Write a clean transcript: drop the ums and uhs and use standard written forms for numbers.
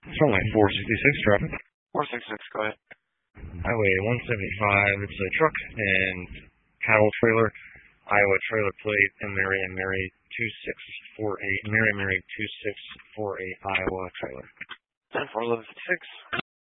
Runway 466, traffic. 466, go ahead. Highway 175, it's a truck and cattle trailer. Iowa trailer plate, and Mary 2648, Mary 2648, Iowa trailer. 10-4-11-56.